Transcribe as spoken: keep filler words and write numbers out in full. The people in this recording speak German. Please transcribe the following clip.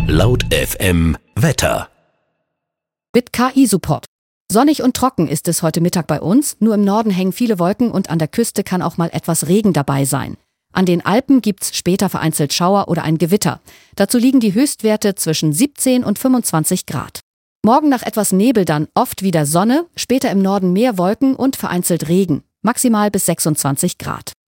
Laut F M Wetter. Mit K I-Support. Sonnig und trocken ist es heute Mittag bei uns, nur im Norden hängen viele Wolken und an der Küste kann auch mal etwas Regen dabei sein. An den Alpen gibt's später vereinzelt Schauer oder ein Gewitter. Dazu liegen die Höchstwerte zwischen siebzehn und fünfundzwanzig Grad. Morgen nach etwas Nebel dann oft wieder Sonne, später im Norden mehr Wolken und vereinzelt Regen, maximal bis sechsundzwanzig Grad.